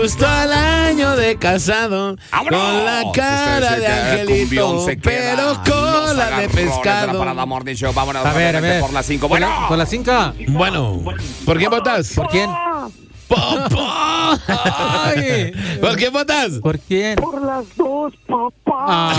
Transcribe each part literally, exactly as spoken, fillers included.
Justo al año de casado, ¡Vámonos! con la cara Este, de este, angelito, cumbión se queda. pero Los cola de agarrones pescado. de la parada Morning Show. Vámonos A ver, a ver. por las cinco. Bueno, Con la, con la cinco. Bueno, ¿por qué votas? ¿Por quién? ¡Papá! Ay. ¿Por qué votas? ¿Por quién? Por las dos, papá. Ah.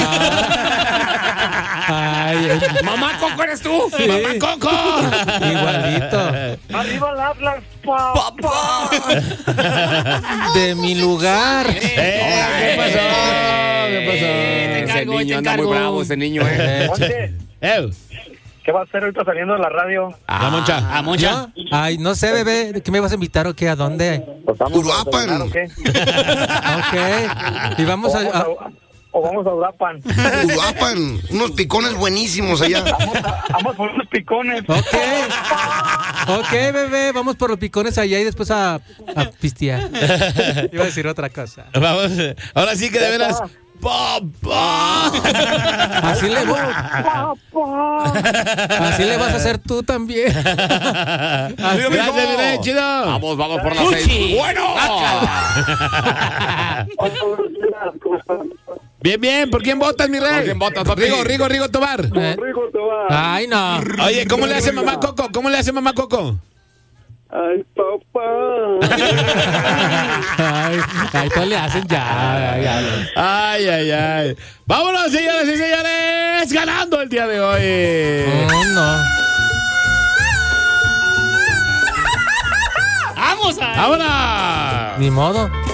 Ay, ay. mamá Coco, ¿eres tú? Sí. ¡Mamá Coco! Igualito. Arriba el Atlas, papá. De mi lugar. ¡Eh! ¿Qué pasó? ¿Qué pasó? Ese encargo, niño te anda muy encargo. bravo, ese niño, ¿eh? Oye, Eh, ¿qué va a hacer ahorita saliendo de la radio? la Moncha. Ah, Moncha. ¿Yo? Ay, no sé, bebé. ¿Qué me vas a invitar o qué? ¿A dónde? Pues vamos a Uruapan. desayunar, ¿o qué? Ok. Y vamos O a... vamos a- a, o vamos a Uruapan. Uruapan, unos picones buenísimos allá. Vamos por unos picones. Ok. Ok, bebé. Vamos por los picones allá y después a, a pistear. Iba a decir otra cosa. Vamos, ahora sí que de veras. ¡Papá! Así le, voy- Papá. así le vas a hacer tú también. Gracias, mi rey, chido. Vamos, vamos por las Fuchi. seis. ¡Bueno! Bien, bien. ¿Por quién votas, mi rey? ¿Por quién votas, papi? Rigo, Rigo, Rigo Tobar. Eh, Rigo te va. Ay, no. Oye, ¿cómo le hace mamá Coco? ¿Cómo le hace mamá Coco? Ay, papá. Ay, ay, todo le hacen ya. Ay, ay. Ay, ay, ay. Vámonos, señores y señores. Ganando el día de hoy. Oh, no. Vamos a... ¡Vámonos! Ni modo.